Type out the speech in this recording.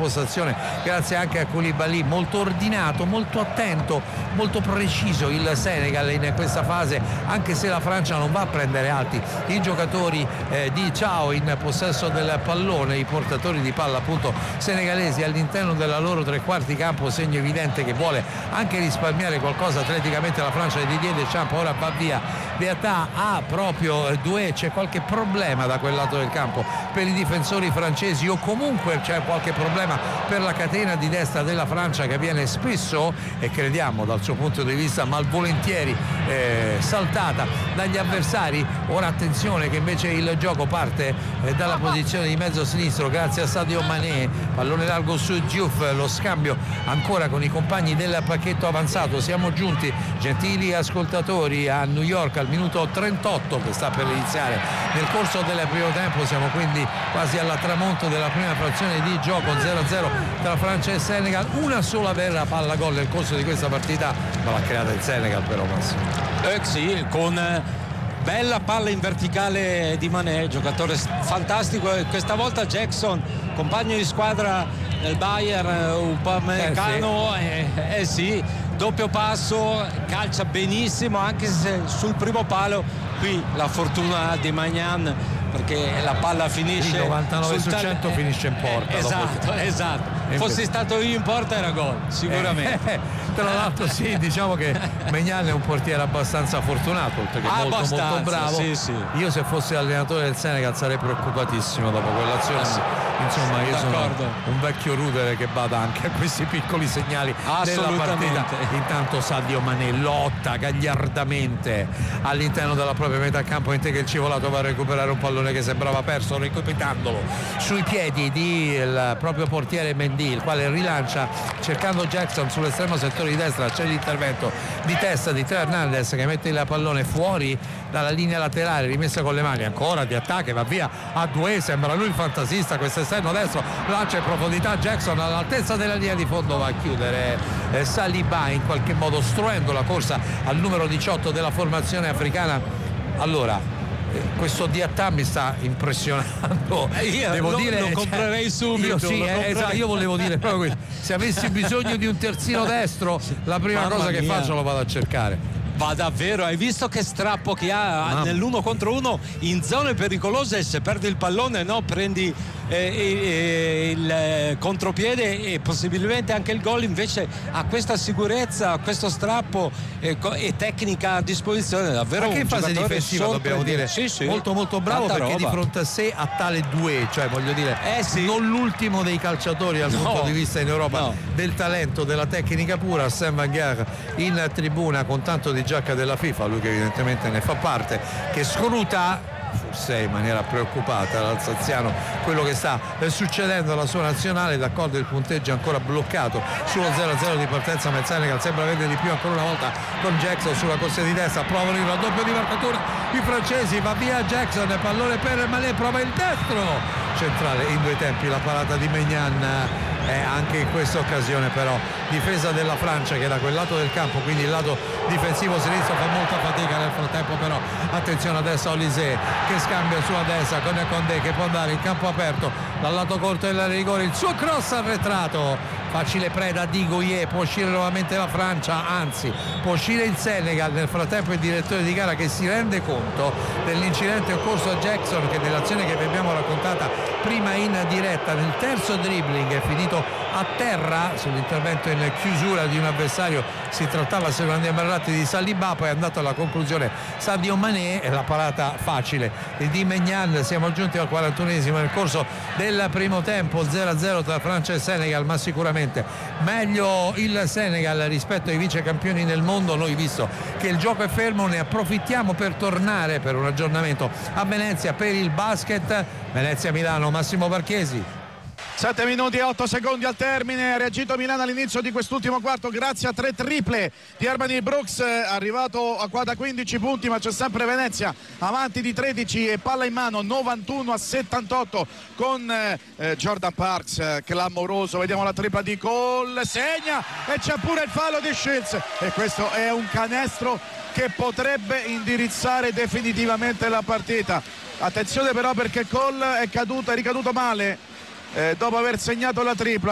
impostazione, grazie anche a Koulibaly, molto ordinato, molto attento, molto preciso il Senegal in questa fase, anche se la Francia non va a prendere alti i giocatori di Ciao in possesso del pallone, i portatori di palla appunto senegalesi all'interno della loro tre quarti campo, segno evidente che vuole anche risparmiare qualcosa atleticamente la Francia di Didier Deschamps. Ora va via Beata, ha proprio Doué, c'è qualche problema da quel lato del campo per i difensori francesi, o comunque c'è qualche problema per la catena di destra della Francia, che viene spesso, e crediamo dal suo punto di vista malvolentieri, saltata dagli avversari. Ora attenzione che invece il gioco parte dalla posizione di mezzo sinistro grazie a Sadio Mané, pallone largo su Diouf, lo scambio ancora con i compagni del pacchetto avanzato. Siamo giunti, gentili ascoltatori, a New York al minuto 38 che sta per iniziare nel corso del primo tempo. Siamo quindi quasi alla tramonto della prima frazione di gioco, 0-0 tra Francia e Senegal. Una sola vera palla gol nel corso di questa partita, ma l'ha creata il Senegal però, Massimo. Sì, con bella palla in verticale di Mané, giocatore fantastico. Questa volta Jackson, compagno di squadra del Bayern, Upamecano, sì, doppio passo, calcia benissimo, anche se sul primo palo qui la fortuna di Magnan, perché la palla finisce, il 99 su 100 finisce in porta. Esatto. Fossi stato io in porta era gol, sicuramente. Tra l'altro sì, diciamo che Maignan è un portiere abbastanza fortunato, oltre che molto bravo. Sì. Io se fossi allenatore del Senegal sarei preoccupatissimo dopo quell'azione. Insomma, io sono un vecchio rudere che bada anche a questi piccoli segnali della partita. Intanto Sadio Mané lotta gagliardamente all'interno della propria metà campo, in te che il Civolato va a recuperare un pallone che sembrava perso, recapitandolo sui piedi del proprio portiere Mendy, il quale rilancia cercando Jackson sull'estremo settore di destra. C'è l'intervento di testa di Teo Hernandez che mette il pallone fuori dalla linea laterale, rimessa con le mani, ancora di attacco, va via a Doué, sembra lui il fantasista, questo esterno destro, lancia in profondità Jackson all'altezza della linea di fondo, va a chiudere Saliba, in qualche modo ostruendo la corsa al numero 18 della formazione africana. Allora, questo Diatta mi sta impressionando, devo dire, lo comprerei subito. Io volevo dire proprio questo: se avessi bisogno di un terzino destro, la prima cosa che faccio lo vado a cercare. Va davvero, hai visto che strappo che ha nell'uno contro uno in zone pericolose, e se perdi il pallone prendi il contropiede e possibilmente anche il gol. Invece ha questa sicurezza, questo strappo e tecnica a disposizione, davvero anche in fase difensiva, dobbiamo dire, sì. molto bravo, tanta perché roba. Di fronte a sé ha tale Doué, cioè voglio dire, non l'ultimo dei calciatori dal punto di vista in Europa del talento, della tecnica pura. Sam Wenger in tribuna con tanto di giacca della FIFA, lui che evidentemente ne fa parte, che scruta forse in maniera preoccupata l'alsaziano quello che sta succedendo alla sua nazionale. D'accordo, il punteggio è ancora bloccato sullo 0-0 di partenza, ma il Senegal sembra avere di più ancora una volta con Jackson sulla corsia di destra, provano il raddoppio di marcatura i francesi, va via Jackson, pallone per Mané, prova il destro centrale in due tempi, la parata di Maignan. Anche in questa occasione però difesa della Francia che da quel lato del campo, quindi il lato difensivo sinistro, fa molta fatica. Nel frattempo però attenzione adesso a Olysée che scambia sulla destra con Condé che può andare in campo aperto dal lato corto del rigore, il suo cross arretrato, facile preda di Goyer, può uscire nuovamente la Francia, anzi può uscire il Senegal. Nel frattempo il direttore di gara che si rende conto dell'incidente occorso a Jackson, che nell'azione che vi abbiamo raccontata prima in diretta, nel terzo dribbling è finito a terra sull'intervento in chiusura di un avversario. Si trattava, secondo Merlatti, di Saliba, poi è andato alla conclusione Sadio Mané e la parata facile di Maignan. Siamo giunti al 41esimo nel corso del primo tempo, 0-0 tra Francia e Senegal, ma sicuramente meglio il Senegal rispetto ai vice campioni del mondo. Noi, visto che il gioco è fermo, ne approfittiamo per tornare per un aggiornamento a Venezia per il basket. Venezia-Milano, Massimo Marchesi. 7 minuti e 8 secondi al termine, ha reagito Milano all'inizio di quest'ultimo quarto grazie a 3 triple di Armani Brooks, arrivato a quota 15 punti, ma c'è sempre Venezia avanti di 13 e palla in mano 91-78 con Jordan Parks, clamoroso. Vediamo la tripla di Cole, segna e c'è pure il fallo di Shields e questo è un canestro che potrebbe indirizzare definitivamente la partita. Attenzione però perché Cole è ricaduto male dopo aver segnato la tripla.